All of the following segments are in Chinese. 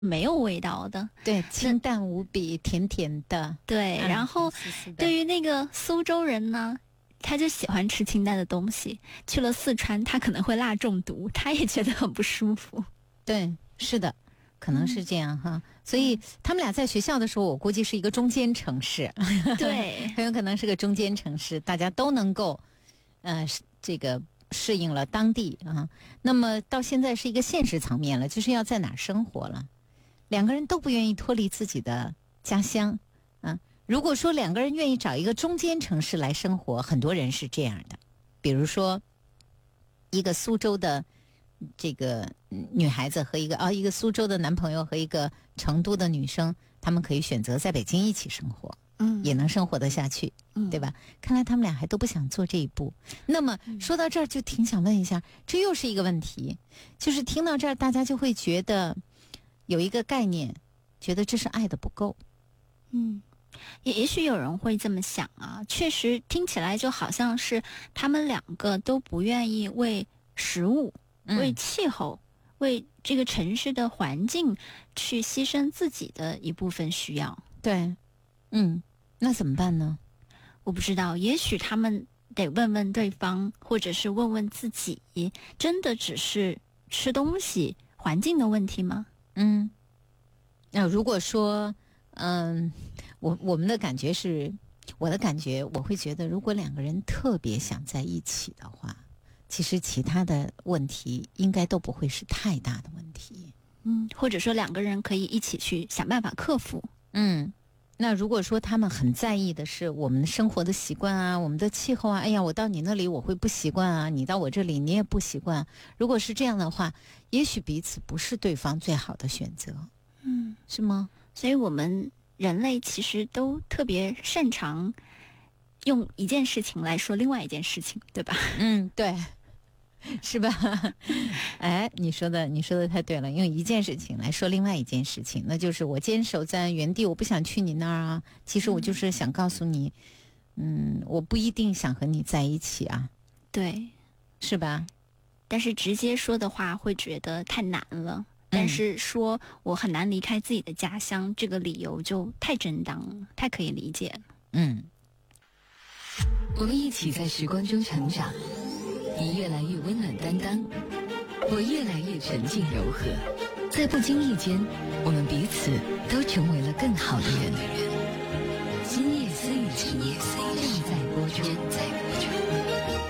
没有味道的， 对，清淡无比，甜甜的。 对，然后丝丝的对于那个苏州人呢，他就喜欢吃清淡的东西，去了四川他可能会辣中毒，他也觉得很不舒服。 对，是的，可能是这样哈。所以他们俩在学校的时候，我估计是一个中间城市， 对， 很有可能是个中间城市，大家都能够这个适应了当地啊。那么到现在是一个现实层面了，就是要在哪儿生活了。两个人都不愿意脱离自己的家乡啊。如果说两个人愿意找一个中间城市来生活，很多人是这样的，比如说一个苏州的这个女孩子和一个苏州的男朋友和一个成都的女生，他们可以选择在北京一起生活，也能生活得下去，对吧？看来他们俩还都不想做这一步。那么说到这儿，就挺想问一下，这又是一个问题，就是听到这儿，大家就会觉得有一个概念，觉得这是爱的不够。 也许有人会这么想啊，确实听起来就好像是他们两个都不愿意为食物、为气候、为这个城市的环境去牺牲自己的一部分需要。 对，那怎么办呢？ 我不知道，也许他们得问问对方，或者是问问自己，真的只是吃东西、环境的问题吗？ 那如果说我们的感觉是，我的感觉我会觉得，如果两个人特别想在一起的话，其实其他的问题应该都不会是太大的问题。 或者说两个人可以一起去想办法克服。 那如果说他们很在意的是我们生活的习惯啊，我们的气候啊，哎呀，我到你那里我会不习惯啊，你到我这里你也不习惯。如果是这样的话，也许彼此不是对方最好的选择。是吗？ 所以我们人类其实都特别擅长用一件事情来说另外一件事情，对吧？ 对，是吧？哎，你说的太对了，用一件事情来说另外一件事情，那就是我坚守在原地，我不想去你那儿啊。其实我就是想告诉你，我不一定想和你在一起啊。 对， 是吧？ 但是直接说的话会觉得太难了。但是说我很难离开自己的家乡，这个理由就太正当了，太可以理解了。 我们一起在时光中成长，你越来越温暖担当，我越来越沉静柔和，在不经意间，我们彼此都成为了更好的人。今夜思雨时正在播出。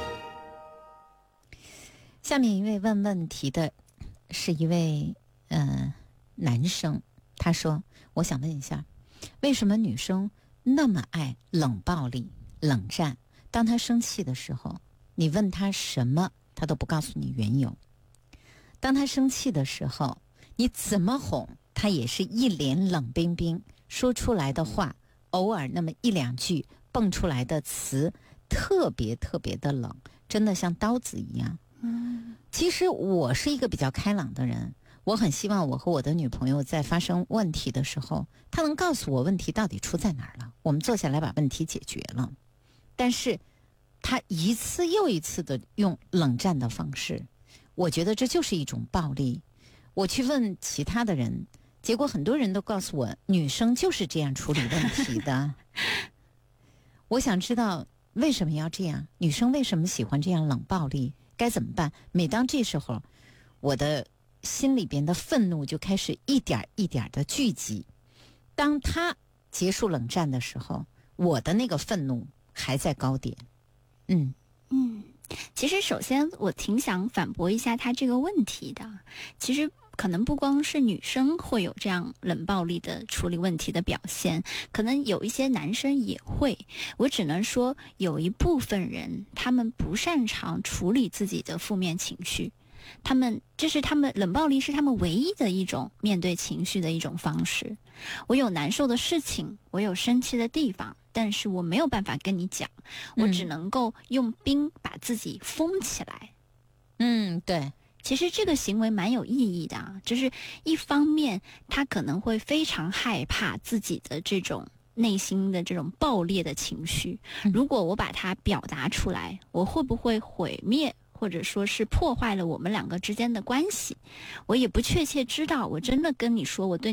下面一位问问题的是一位男生，他说，我想问一下，为什么女生那么爱冷暴力、冷战？当她生气的时候，你问她什么，她都不告诉你缘由。当她生气的时候，你怎么哄，她也是一脸冷冰冰，说出来的话，偶尔那么一两句蹦出来的词，特别特别的冷，真的像刀子一样。其实我是一个比较开朗的人，我很希望我和我的女朋友在发生问题的时候，她能告诉我问题到底出在哪儿了，我们坐下来把问题解决了。但是她一次又一次的用冷战的方式，我觉得这就是一种暴力。我去问其他的人，结果很多人都告诉我，女生就是这样处理问题的。我想知道为什么要这样，女生为什么喜欢这样冷暴力，该怎么办？每当这时候，我的心里边的愤怒就开始一点一点的聚集。当他结束冷战的时候，我的那个愤怒还在高点。 其实首先我挺想反驳一下他这个问题的。其实可能不光是女生会有这样冷暴力的处理问题的表现，可能有一些男生也会。我只能说有一部分人他们不擅长处理自己的负面情绪，这是他们冷暴力是他们唯一的一种面对情绪的一种方式。我有难受的事情，我有生气的地方，但是我没有办法跟你讲，我只能够用冰把自己封起来。 对， 其实这个行为蛮有意义的啊，就是一方面他可能会非常害怕自己的这种内心的这种爆裂的情绪，如果我把它表达出来，我会不会毁灭或者说是破坏了我们两个之间的关系。我也不确切知道，我真的跟你说我对